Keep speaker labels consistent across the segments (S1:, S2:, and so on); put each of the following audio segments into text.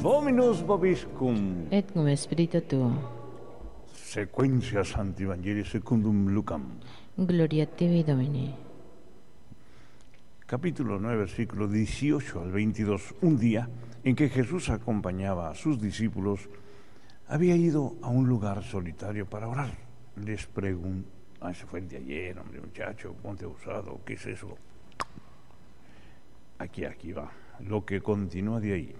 S1: Dominus vobiscum.
S2: Et cum spiritu tuo.
S1: Sequentia Sancti Evangelii secundum Lucam.
S2: Gloria a Tibi, Domine.
S1: Capítulo 9, versículo 18 al 22. Un día en que Jesús acompañaba a sus discípulos, había ido a un lugar solitario para orar. Les preguntó, ese fue el de ayer, hombre, muchacho, ponte usado, ¿qué es eso? Aquí va, lo que continúa de ahí.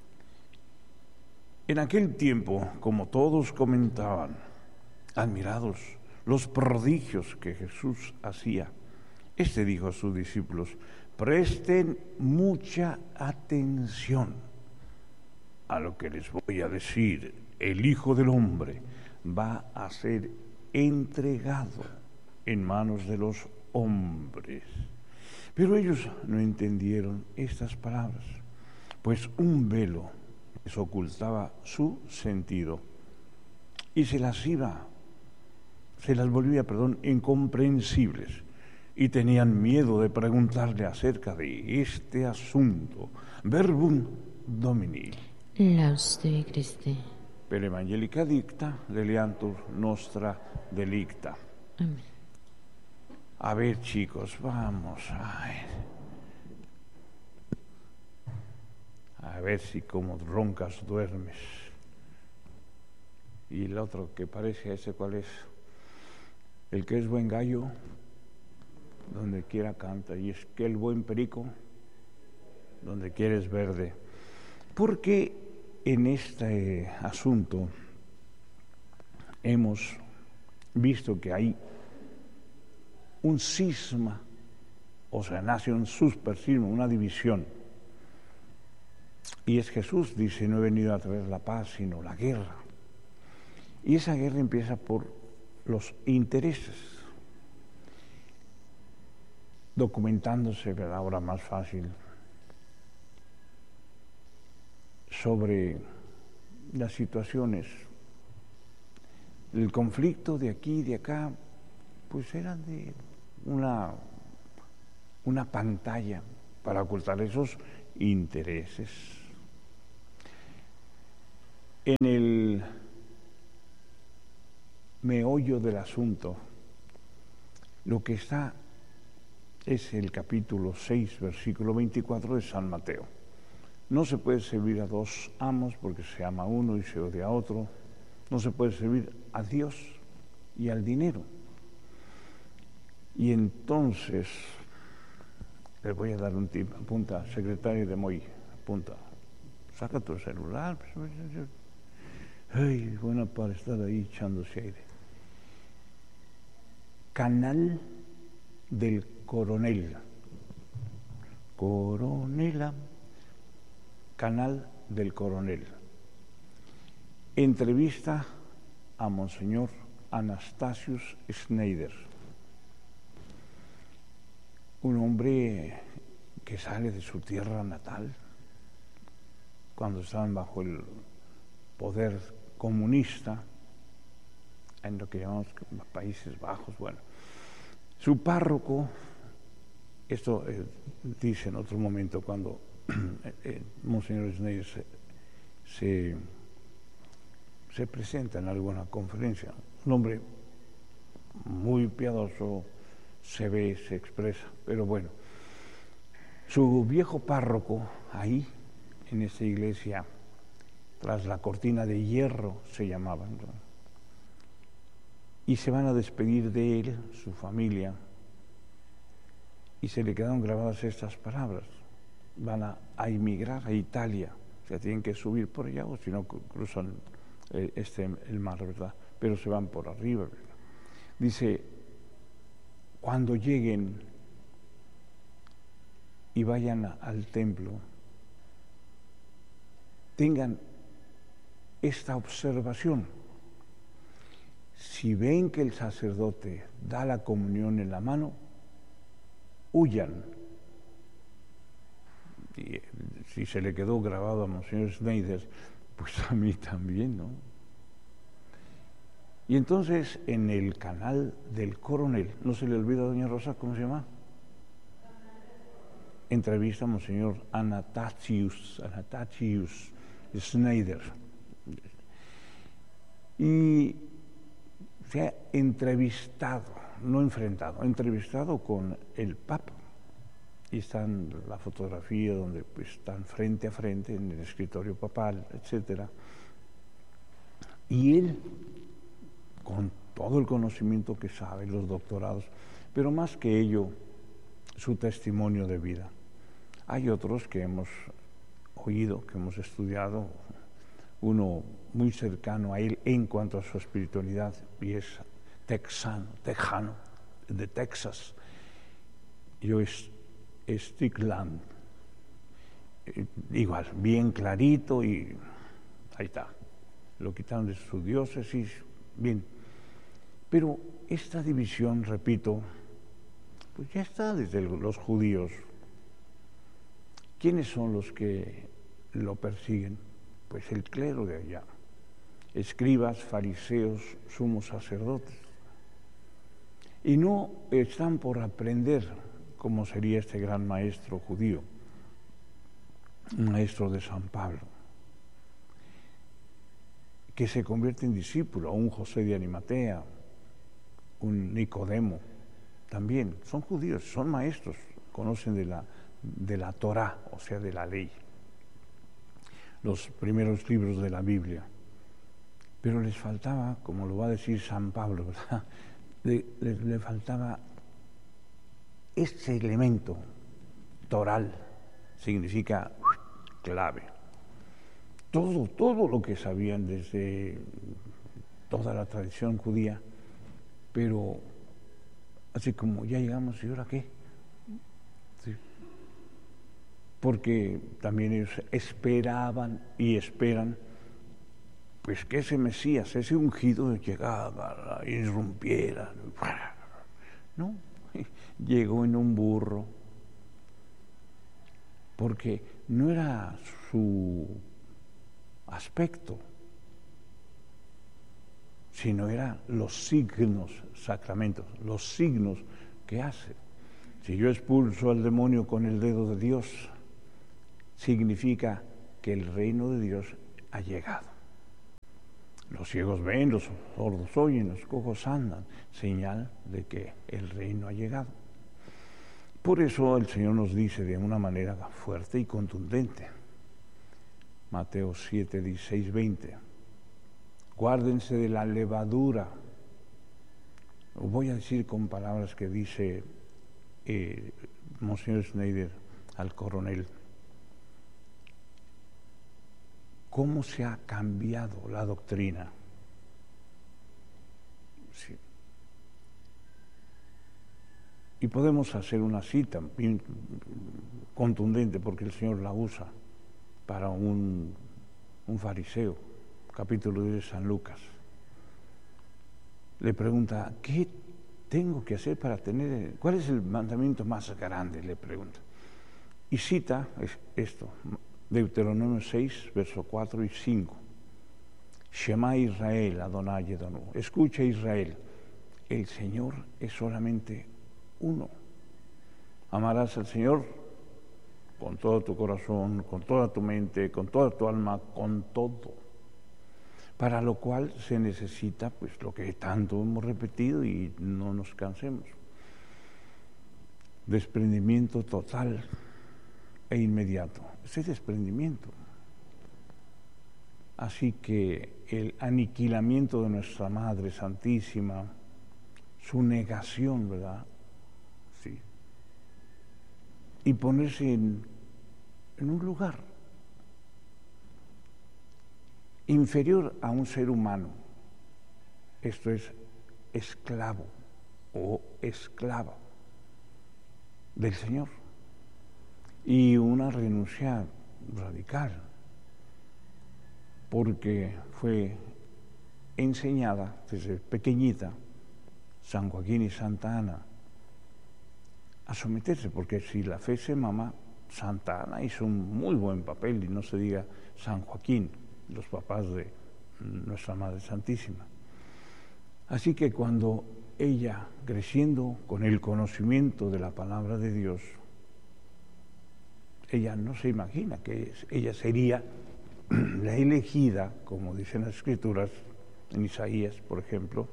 S1: En aquel tiempo, como todos comentaban, admirados, los prodigios que Jesús hacía, dijo a sus discípulos: presten mucha atención a lo que les voy a decir. El Hijo del Hombre va a ser entregado en manos de los hombres. Pero ellos no entendieron estas palabras, pues un velo les ocultaba su sentido y se las volvía, incomprensibles, y tenían miedo de preguntarle acerca de este asunto. Verbum Domini.
S2: Laus Tibi Christe.
S1: Per evangelica dicta, leliantur nostra delicta.
S2: Amén.
S1: A ver, chicos, vamos a ver si como roncas duermes. Y el otro que parece ese, ¿cuál es? El que es buen gallo, donde quiera canta, y es que el buen perico, donde quiera es verde. Porque en este asunto hemos visto que hay un cisma, o sea, nace un supercisma, una división. Y es Jesús, dice: no he venido a traer la paz, sino la guerra. Y esa guerra empieza por los intereses, documentándose, ¿verdad?, ahora más fácil, sobre las situaciones. El conflicto de aquí y de acá, pues eran de una pantalla para ocultar esos intereses. En el meollo del asunto, lo que está es el capítulo 6, versículo 24 de San Mateo. No se puede servir a dos amos, porque se ama a uno y se odia a otro. No se puede servir a Dios y al dinero. Y entonces, les voy a dar un tip. Apunta, secretario de Moy, apunta. Saca tu celular. Ay, bueno, para estar ahí echándose aire. Canal del Coronel. Coronela. Canal del Coronel. Entrevista a Monseñor Anastasius Schneider, un hombre que sale de su tierra natal cuando estaban bajo el poder comunista en lo que llamamos Países Bajos. Bueno, su párroco, esto dice en otro momento cuando Monseñor Schneider se presenta en alguna conferencia, un hombre muy piadoso, se ve, se expresa, pero bueno, su viejo párroco ahí en esa iglesia, tras la cortina de hierro se llamaba, ¿no? Y se van a despedir de él, su familia, y se le quedaron grabadas estas palabras: van a emigrar a Italia, o sea, tienen que subir por allá, o si no cruzan el mar, ¿verdad? Pero se van por arriba, ¿verdad? Dice: cuando lleguen y vayan al templo, tengan esta observación: si ven que el sacerdote da la comunión en la mano, huyan. Y si se le quedó grabado a Monseñor Schneider, pues a mí también, ¿no? Y entonces en el canal del Coronel, no se le olvida a doña Rosa, ¿cómo se llama? Entrevista a Monseñor Anastasius Schneider. Y se ha entrevistado, no enfrentado, entrevistado con el Papa. Y está en la fotografía donde pues, están frente a frente en el escritorio papal, etc. Y él, con todo el conocimiento que sabe, los doctorados, pero más que ello, su testimonio de vida. Hay otros que hemos oído, que hemos estudiado, uno muy cercano a él en cuanto a su espiritualidad, y es tejano, de Texas. Yo Stickland, igual, bien clarito, y ahí está. Lo quitaron de su diócesis, bien. Pero esta división, repito, pues ya está desde los judíos. ¿Quiénes son los que lo persiguen? Pues el clero de allá, escribas, fariseos, sumos sacerdotes. Y no están por aprender cómo sería este gran maestro judío, un maestro de San Pablo, que se convierte en discípulo, un José de Arimatea, un Nicodemo, también son judíos, son maestros, conocen de la Torá, o sea, de la ley, los primeros libros de la Biblia. Pero les faltaba, como lo va a decir San Pablo, ¿verdad? Le faltaba ese elemento toral, significa clave. Todo lo que sabían desde toda la tradición judía, pero así como ya llegamos, ¿y ahora qué? Sí. Porque también ellos esperaban y esperan pues que ese Mesías, ese ungido llegara, irrumpiera, ¿no? Llegó en un burro, porque no era su aspecto, sino eran los signos, sacramentos, los signos que hace. Si yo expulso al demonio con el dedo de Dios, significa que el reino de Dios ha llegado. Los ciegos ven, los sordos oyen, los cojos andan, señal de que el reino ha llegado. Por eso el Señor nos dice de una manera fuerte y contundente, Mateo 7, 16, 20, guárdense de la levadura. Lo voy a decir con palabras que dice Monseñor Schneider al coronel. ¿Cómo se ha cambiado la doctrina? Sí. Y podemos hacer una cita bien contundente, porque el Señor la usa para un fariseo, capítulo 10 de San Lucas. Le pregunta, ¿qué tengo que hacer para tener, cuál es el mandamiento más grande? Le pregunta. Y cita esto, Deuteronomio 6, versos 4 y 5. Shema Israel, Adonai Edonu. Escucha Israel, el Señor es solamente uno. Amarás al Señor con todo tu corazón, con toda tu mente, con toda tu alma, con todo. Para lo cual se necesita, pues, lo que tanto hemos repetido y no nos cansemos. Desprendimiento total e inmediato. Ese desprendimiento. Así que el aniquilamiento de nuestra Madre Santísima, su negación, ¿verdad? Sí. Y ponerse en un lugar inferior a un ser humano. Esto es esclavo o esclava del Señor. Y una renuncia radical, porque fue enseñada desde pequeñita San Joaquín y Santa Ana a someterse, porque si la fe se mama, Santa Ana hizo un muy buen papel, y no se diga San Joaquín, los papás de nuestra Madre Santísima. Así que cuando ella, creciendo con el conocimiento de la palabra de Dios, ella no se imagina que ella sería la elegida, como dicen las Escrituras, en Isaías, por ejemplo,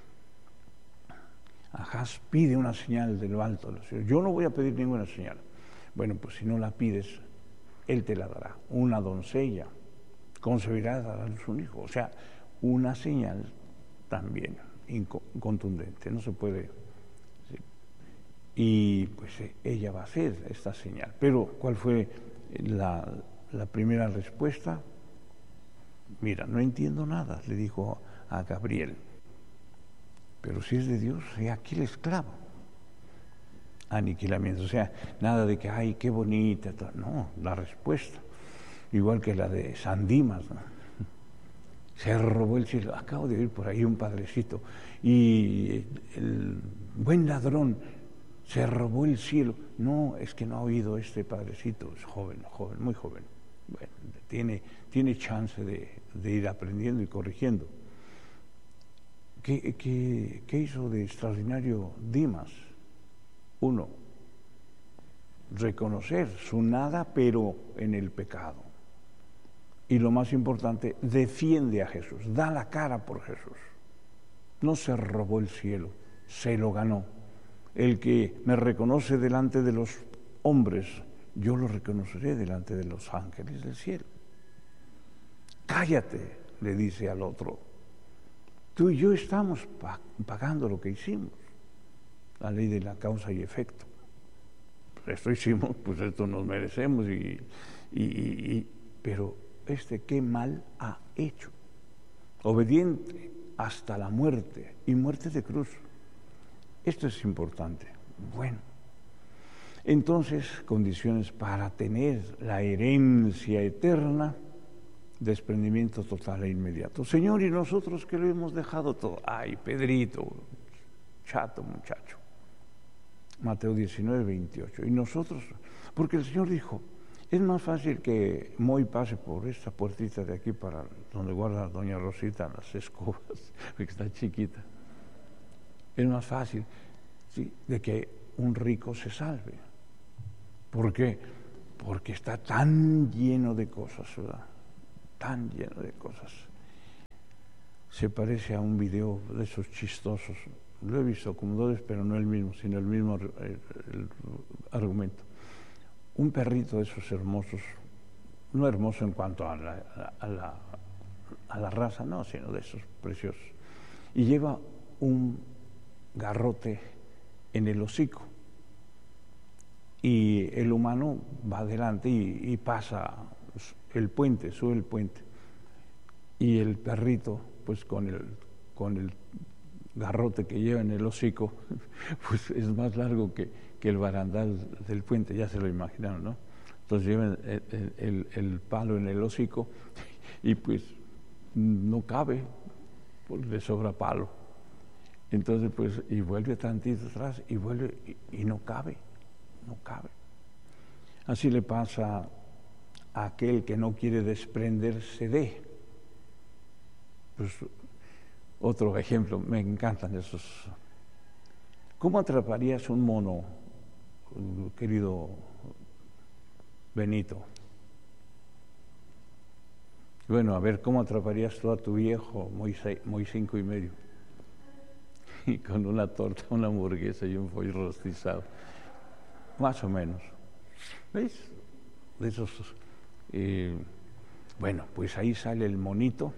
S1: Ahaz pide una señal de lo alto de los cielos. Yo no voy a pedir ninguna señal. Bueno, pues si no la pides, Él te la dará. Una doncella concebirá, dará a luz un hijo. O sea, una señal también contundente. No se puede... ¿sí? Y pues ella va a hacer esta señal. Pero, ¿cuál fue la primera respuesta? Mira, no entiendo nada, le dijo a Gabriel. Pero si es de Dios, aquí el esclavo. Aniquilamiento, o sea, nada de que, ay, qué bonita. No, la respuesta, igual que la de San Dimas, ¿no? Se robó el cielo. Acabo de oír por ahí un padrecito, y el buen ladrón se robó el cielo. No, es que no ha oído este padrecito, es joven, muy joven. Bueno, tiene chance de ir aprendiendo y corrigiendo. ¿Qué hizo de extraordinario Dimas? Uno, reconocer su nada, pero en el pecado. Y lo más importante, defiende a Jesús, da la cara por Jesús. No se robó el cielo, se lo ganó. El que me reconoce delante de los hombres, yo lo reconoceré delante de los ángeles del cielo. Cállate, le dice al otro. Tú y yo estamos pagando lo que hicimos, la ley de la causa y efecto. Esto hicimos, pues esto nos merecemos, pero qué mal ha hecho. Obediente hasta la muerte, y muerte de cruz. Esto es importante. Bueno, entonces, condiciones para tener la herencia eterna: desprendimiento total e inmediato. Señor, ¿y nosotros que lo hemos dejado todo? Ay, Pedrito, chato muchacho. Mateo 19, 28. Y nosotros, porque el Señor dijo, es más fácil que Moy pase por esta puertita de aquí para donde guarda doña Rosita las escobas, porque está chiquita. Es más fácil, ¿sí?, de que un rico se salve. ¿Por qué? Porque está tan lleno de cosas, ¿verdad? Tan lleno de cosas. Se parece a un video de esos chistosos. Lo he visto como dos, pero no el mismo, sino el mismo el argumento. Un perrito de esos hermosos, no hermoso en cuanto a la raza, no, sino de esos preciosos. Y lleva un garrote en el hocico. Y el humano va adelante y pasa el puente, sube el puente, y el perrito, pues con el garrote que lleva en el hocico, pues es más largo que el barandal del puente, ya se lo imaginaron, ¿no? Entonces lleva el palo en el hocico y pues no cabe, porque le sobra palo. Entonces pues, y vuelve tantito atrás y vuelve y no cabe. Así le pasa a aquel que no quiere desprenderse de. Pues otro ejemplo, me encantan esos. ¿Cómo atraparías un mono, querido Benito? Bueno, a ver, ¿cómo atraparías tú a tu viejo muy 5 y medio? Y con una torta, una hamburguesa y un pollo rostizado. Más o menos. ¿Veis? De esos. Bueno, pues ahí sale el monito,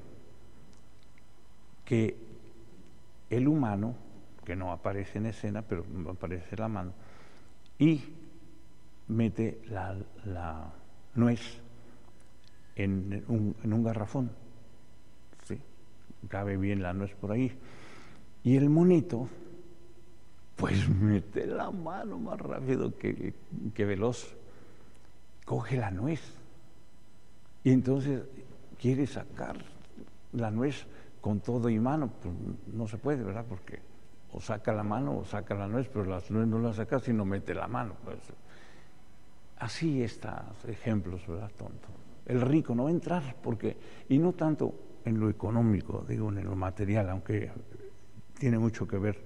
S1: que el humano, que no aparece en escena, pero aparece la mano, y mete la nuez en un garrafón. ¿Sí? Cabe bien la nuez por ahí. Y el monito, pues mete la mano más rápido que veloz, coge la nuez, y entonces quiere sacar la nuez con todo y mano. Pues no se puede, ¿verdad? Porque o saca la mano o saca la nuez, pero la nuez no la saca sino mete la mano. Pues así estos ejemplos, ¿verdad? Tonto. El rico no va a entrar, porque, y no tanto en lo económico, digo, en lo material, aunque tiene mucho que ver,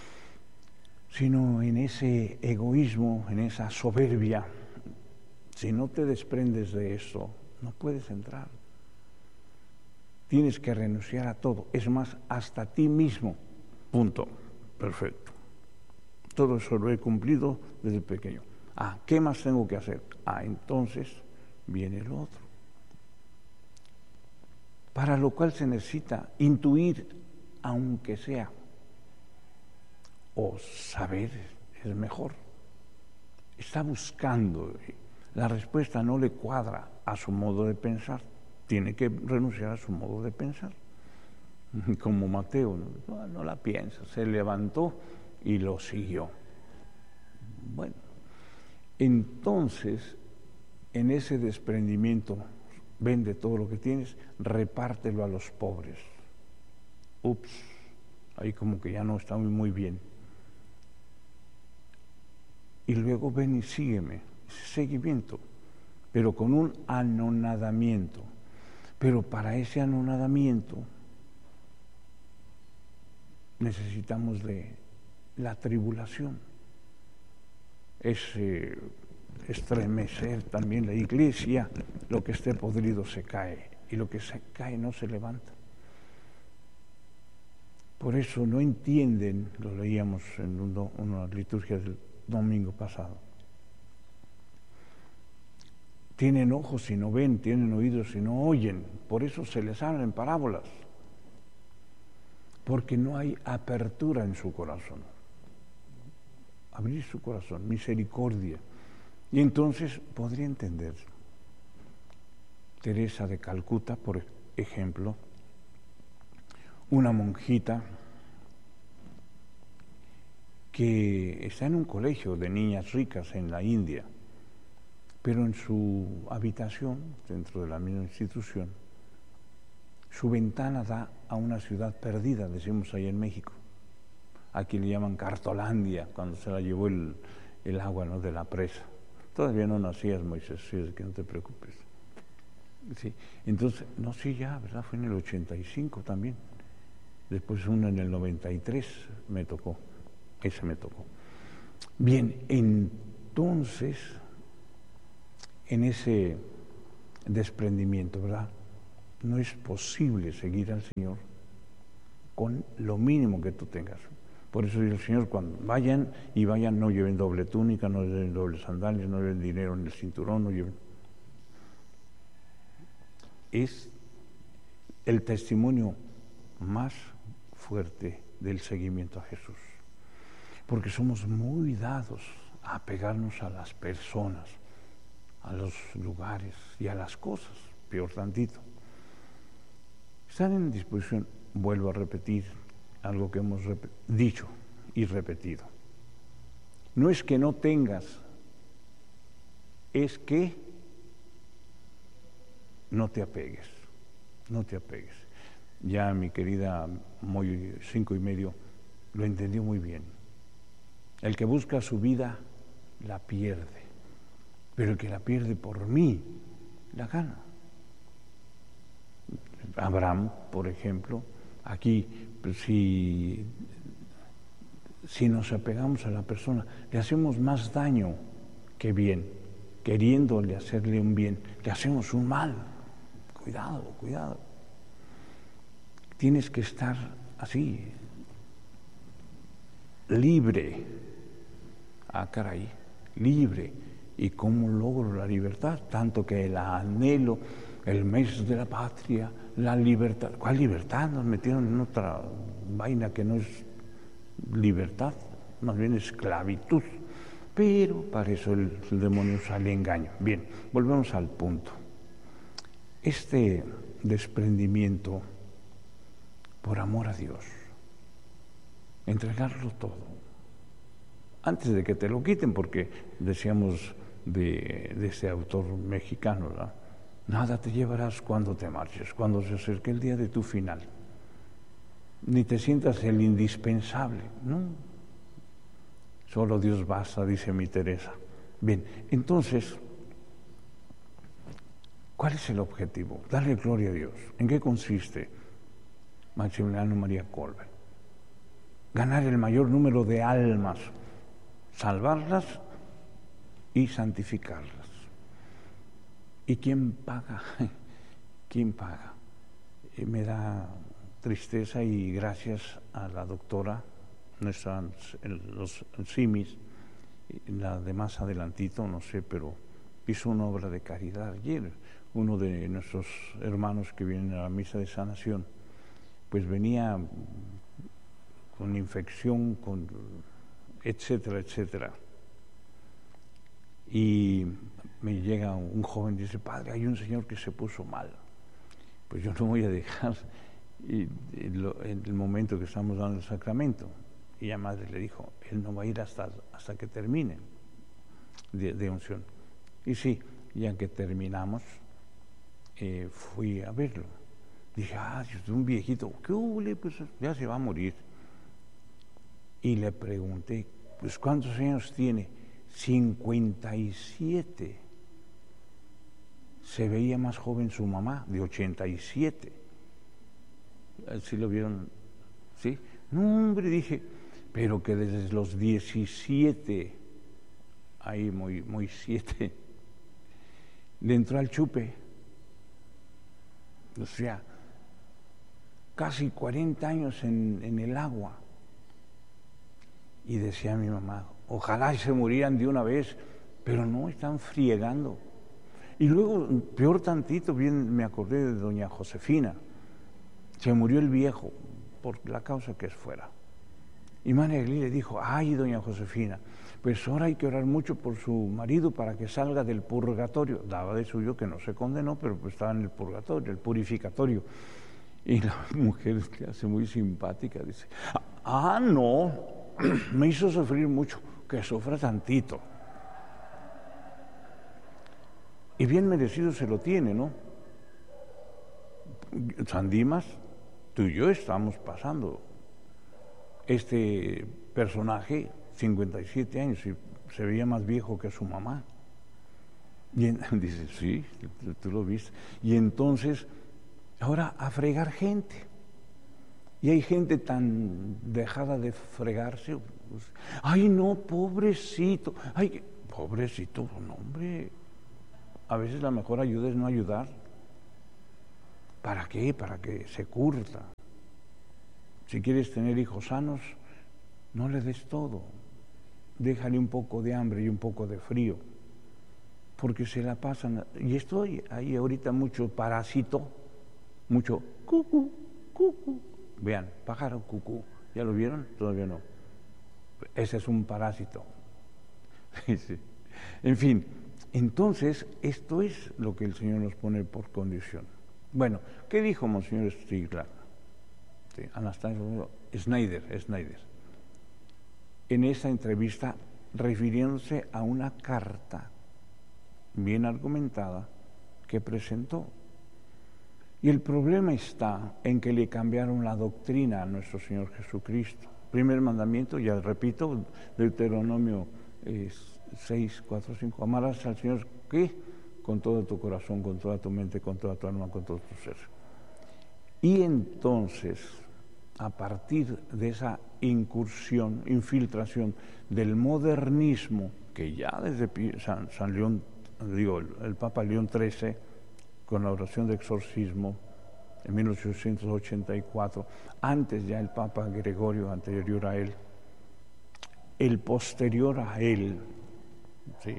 S1: sino en ese egoísmo, en esa soberbia. Si no te desprendes de eso, no puedes entrar. Tienes que renunciar a todo, es más, hasta a ti mismo. Punto. Perfecto. Todo eso lo he cumplido desde pequeño. ¿Qué más tengo que hacer? Entonces viene lo otro. Para lo cual se necesita intuir, aunque sea, o saber es mejor. Está buscando, la respuesta no le cuadra a su modo de pensar, tiene que renunciar a su modo de pensar. Como Mateo, no la piensa, se levantó y lo siguió. Bueno, entonces, en ese desprendimiento, vende todo lo que tienes, repártelo a los pobres. Ahí como que ya no está muy bien. Y luego ven y sígueme, seguimiento, pero con un anonadamiento. Pero para ese anonadamiento necesitamos de la tribulación. Es estremecer también la iglesia, lo que esté podrido se cae, y lo que se cae no se levanta. Por eso no entienden, lo leíamos en una liturgia del domingo pasado. Tienen ojos y no ven, tienen oídos y no oyen, por eso se les habla en parábolas, porque no hay apertura en su corazón. Abrir su corazón, misericordia. Y entonces podría entender. Teresa de Calcuta, por ejemplo, una monjita que está en un colegio de niñas ricas en la India, pero en su habitación, dentro de la misma institución, su ventana da a una ciudad perdida, decimos ahí en México. Aquí le llaman Cartolandia, cuando se la llevó el agua, ¿no?, de la presa. Todavía no nacías, Moisés, sí, es que no te preocupes. Sí. Entonces, ya, ¿verdad? Fue en el 85 también. Después una en el 93 me tocó. Ese me tocó. Bien, entonces, en ese desprendimiento, ¿verdad? No es posible seguir al Señor con lo mínimo que tú tengas. Por eso dice el Señor, cuando vayan, no lleven doble túnica, no lleven doble sandalias, no lleven dinero en el cinturón, no lleven... Es el testimonio más fuerte del seguimiento a Jesús, porque somos muy dados a apegarnos a las personas, a los lugares y a las cosas, peor tantito. Están en disposición, vuelvo a repetir algo que hemos dicho y repetido. No es que no tengas, es que no te apegues, no te apegues. Ya mi querida Moy 5:30 lo entendió muy bien. El que busca su vida la pierde, pero el que la pierde por mí la gana. Abraham, por ejemplo, aquí, si nos apegamos a la persona, le hacemos más daño que bien. Queriéndole hacerle un bien, le hacemos un mal. Cuidado. Tienes que estar así, libre. Caray, libre. ¿Y cómo logro la libertad? Tanto que la anhelo, el mes de la patria, la libertad. ¿Cuál libertad? Nos metieron en otra vaina que no es libertad, más bien esclavitud. Pero para eso el demonio sale engaño. Bien, volvemos al punto. Este desprendimiento por amor a Dios, entregarlo todo, antes de que te lo quiten, porque decíamos de este autor mexicano, ¿verdad? Nada te llevarás cuando te marches, cuando se acerque el día de tu final. Ni te sientas el indispensable, ¿no? Solo Dios basta, dice mi Teresa. Bien, entonces, ¿cuál es el objetivo? Darle gloria a Dios. ¿En qué consiste? Maximiliano María Kolbe. Ganar el mayor número de almas, salvarlas y santificarlas. ¿Y quién paga? ¿Quién paga? me da tristeza, y gracias a la doctora, los simis, la de más adelantito, no sé, pero hizo una obra de caridad ayer. Uno de nuestros hermanos que vienen a la misa de sanación, pues venía con infección, etcétera, etcétera. Y me llega un joven y dice: padre, hay un señor que se puso mal. Pues yo no voy a dejar en el momento que estamos dando el sacramento. Y la madre le dijo: él no va a ir hasta que termine de unción. Y sí, ya que terminamos, fui a verlo. Dije: es un viejito, ¿qué hubo? Pues ya se va a morir. Y le pregunté: pues ¿cuántos años tiene? 57. Se veía más joven su mamá, de 87. ¿Sí lo vieron? ¿Sí? No, hombre, dije, pero que desde los 17, ahí muy 7, le entró al chupe. O sea, casi 40 años en el agua. Y decía mi mamá: ojalá se murieran de una vez, pero no, están friegando. Y luego, peor tantito, bien me acordé de doña Josefina. Se murió el viejo, por la causa que fuera. Y María Aguilera le dijo: ay, doña Josefina, pues ahora hay que orar mucho por su marido para que salga del purgatorio. Daba de suyo que no se condenó, pero pues estaba en el purgatorio, el purificatorio. Y la mujer, que hace muy simpática, dice: no, me hizo sufrir mucho, que sufra tantito. Y bien merecido se lo tiene, ¿no? San Dimas, tú y yo estamos pasando. Este personaje, 57 años, y se veía más viejo que su mamá. Y dice: sí, tú lo viste. Y entonces, ahora a fregar gente. Y hay gente tan dejada de fregarse. Ay, no, pobrecito. Ay, pobrecito, no, hombre. A veces la mejor ayuda es no ayudar. ¿Para qué? Para que se curta. Si quieres tener hijos sanos, no le des todo. Déjale un poco de hambre y un poco de frío. Porque se la pasan. Y estoy ahí ahorita mucho parásito, mucho cucú, cucú. Vean, pájaro cucú. ¿Ya lo vieron? Todavía no. Ese es un parásito. Sí. En fin, entonces, esto es lo que el Señor nos pone por condición. Bueno, ¿qué dijo Monseñor Stigler? Sí, Anastasio Schneider, en esa entrevista, refiriéndose a una carta bien argumentada que presentó. Y el problema está en que le cambiaron la doctrina a nuestro Señor Jesucristo. Primer mandamiento, ya repito, Deuteronomio 6, 4, 5, amarás al Señor, ¿qué? Con todo tu corazón, con toda tu mente, con toda tu alma, con todo tu ser. Y entonces, a partir de esa infiltración del modernismo, que ya desde San León, el Papa León XIII, con la oración de exorcismo, en 1884, antes ya el Papa Gregorio, anterior a él, el posterior a él, sí,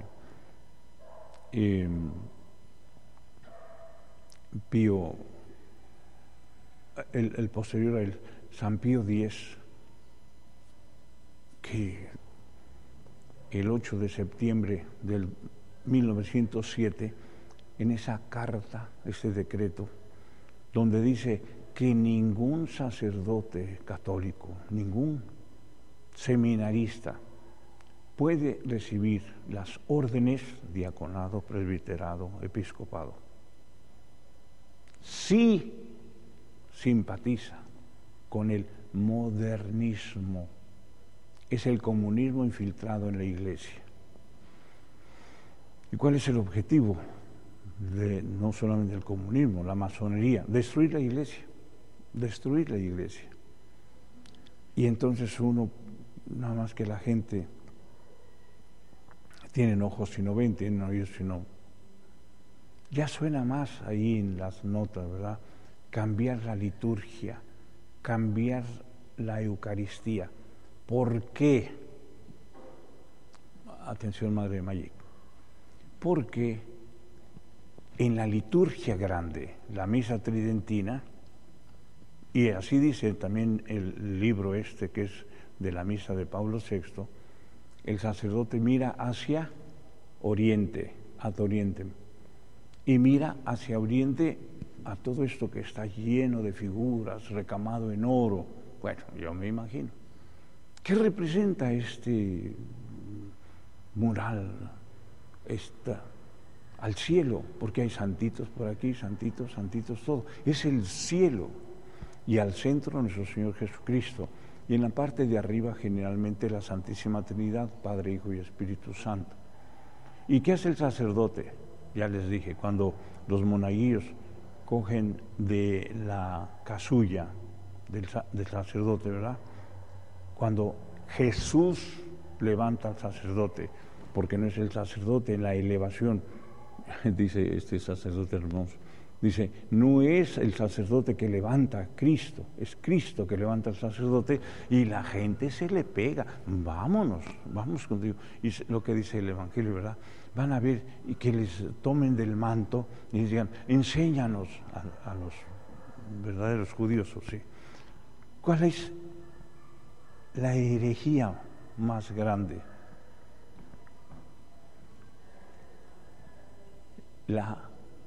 S1: Pío, el posterior a él, San Pío X, que el 8 de septiembre del 1907, en esa carta, ese decreto, donde dice que ningún sacerdote católico, ningún seminarista puede recibir las órdenes diaconado, presbiterado, episcopado, si simpatiza con el modernismo. Es el comunismo infiltrado en la Iglesia. ¿Y cuál es el objetivo de no solamente el comunismo, la masonería? Destruir la Iglesia, destruir la Iglesia. Y entonces uno, nada más que la gente, tienen ojos y no ven, tienen oídos y no. Ya suena más ahí en las notas, ¿verdad? cambiar la liturgia, cambiar la Eucaristía. ¿Por qué? Atención, Madre Magic. Porque en la liturgia grande, la misa tridentina, y así dice también el libro este que es de la misa de Pablo VI, el sacerdote mira hacia oriente, ad orientem, y mira hacia oriente a todo esto que está lleno de figuras, recamado en oro. Bueno, yo me imagino. ¿Qué representa este mural? Al cielo, porque hay santitos por aquí, santitos, santitos, todo. Es el cielo. Y al centro nuestro Señor Jesucristo. Y en la parte de arriba generalmente la Santísima Trinidad, Padre, Hijo y Espíritu Santo. ¿Y qué hace el sacerdote? Ya les dije, cuando los monaguillos cogen de la casulla del sacerdote, ¿verdad? Cuando Jesús levanta al sacerdote, porque no es el sacerdote en la elevación, dice este sacerdote hermoso, dice, no es el sacerdote que levanta a Cristo, es Cristo que levanta al sacerdote y la gente se le pega, vámonos, vamos contigo. Y lo que dice el Evangelio, ¿verdad? Van a ver y que les tomen del manto y les digan, enséñanos a los verdaderos judíos, ¿sí? ¿Cuál es la herejía más grande? La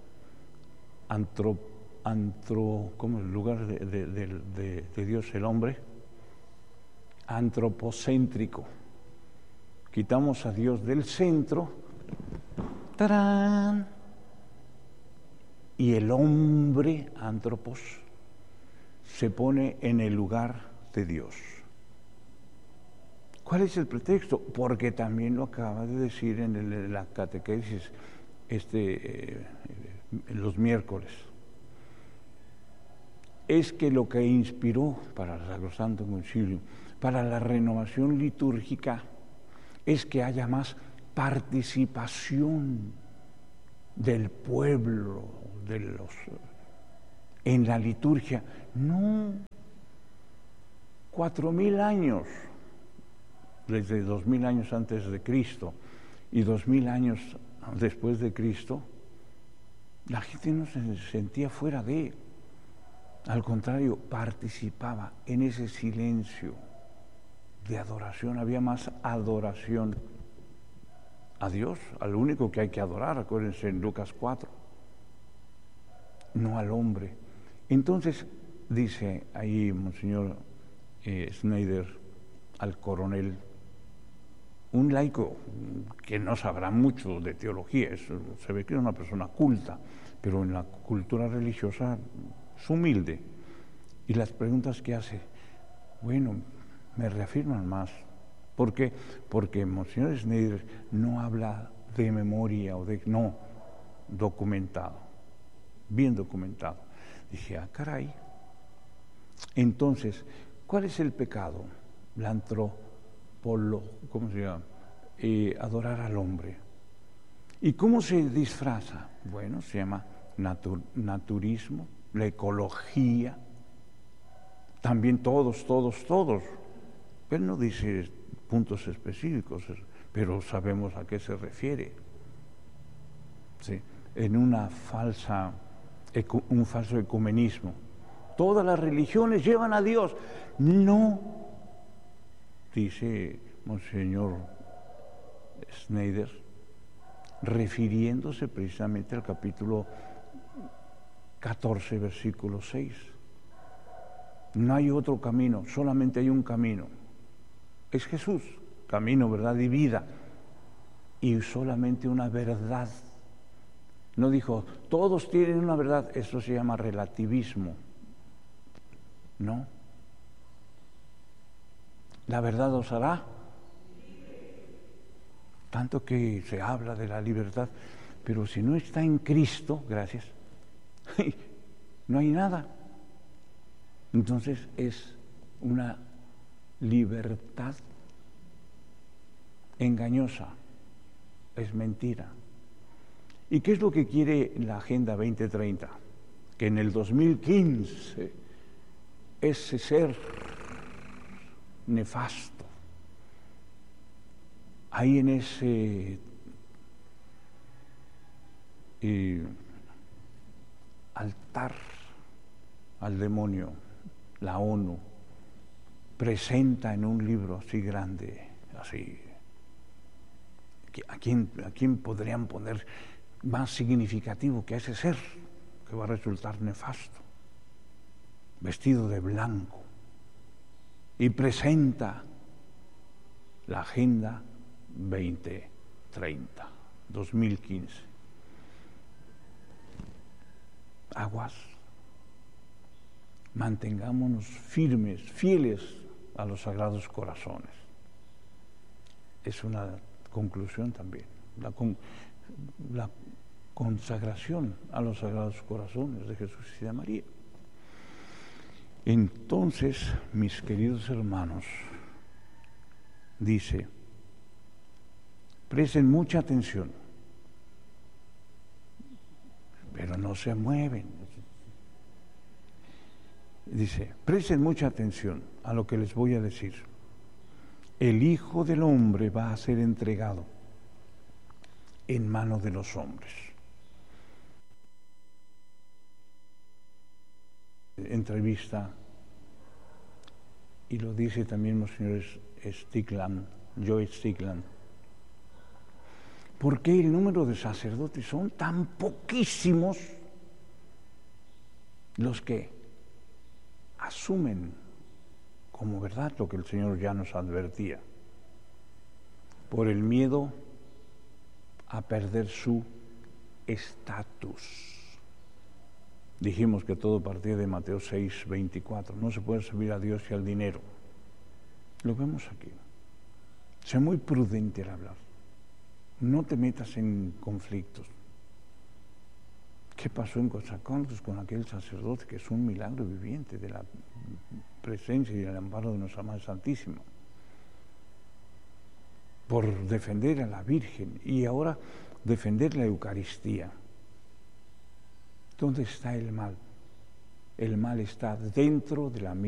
S1: como el lugar de Dios el hombre, antropocéntrico. Quitamos a Dios del centro, ¡tarán! Y el hombre, antropos, se pone en el lugar de Dios. ¿Cuál es el pretexto? Porque también lo acaba de decir en la catequesis los miércoles. Es que lo que inspiró para el Sacrosanto Concilio, para la renovación litúrgica, es que haya más participación del pueblo, en la liturgia. No, 4.000 años, desde 2.000 años antes de Cristo y 2.000 años después de Cristo, la gente no se sentía fuera de, al contrario, participaba en ese silencio de adoración. Había más adoración a Dios, al único que hay que adorar, acuérdense en Lucas 4, no al hombre. Entonces dice ahí Monseñor Schneider al coronel, un laico que no sabrá mucho de teología, se ve que es una persona culta, pero en la cultura religiosa es humilde. Y las preguntas que hace, bueno, me reafirman más. ¿Por qué? Porque Monseñor Schneider no habla de memoria no, documentado, bien documentado. Dije, caray. Entonces, ¿cuál es el pecado? ¿Cómo se llama? Adorar al hombre. ¿Y cómo se disfraza? Bueno, se llama naturismo, la ecología, también todos. Él no dice puntos específicos, pero sabemos a qué se refiere. ¿Sí? En un falso ecumenismo. Todas las religiones llevan a Dios. No, dice Monseñor Schneider, refiriéndose precisamente al capítulo 14, versículo 6. No hay otro camino, solamente hay un camino. Es Jesús, camino, verdad y vida. Y solamente una verdad. No dijo, todos tienen una verdad, eso se llama relativismo. No. La verdad os hará. Tanto que se habla de la libertad, pero si no está en Cristo, gracias, no hay nada. Entonces es una libertad engañosa, es mentira. ¿Y qué es lo que quiere la Agenda 2030? que en el 2015 ese ser nefasto, ahí en ese altar al demonio, la ONU presenta en un libro así grande, así, ¿a quién podrían poner más significativo que a ese ser que va a resultar nefasto, vestido de blanco, y presenta la Agenda 2030, 2015? Aguas, mantengámonos firmes, fieles a los Sagrados Corazones. Es una conclusión también, la consagración a los Sagrados Corazones de Jesús y de María. Entonces, mis queridos hermanos, dice, presten mucha atención, pero no se mueven. Dice, presten mucha atención a lo que les voy a decir. El Hijo del Hombre va a ser entregado en manos de los hombres. Entrevista, y lo dice también Monseñor Stickland, Joe Stickland. ¿Por qué el número de sacerdotes son tan poquísimos los que asumen como verdad lo que el Señor ya nos advertía? Por el miedo a perder su estatus. Dijimos que todo partía de Mateo 6:24. No se puede servir a Dios y al dinero. Lo vemos aquí. Sé muy prudente al hablar. No te metas en conflictos. ¿Qué pasó en Coatzacoalcos con aquel sacerdote que es un milagro viviente de la presencia y el amparo de nuestra Madre Santísima? Por defender a la Virgen y ahora defender la Eucaristía. ¿Dónde está el mal? El mal está dentro de la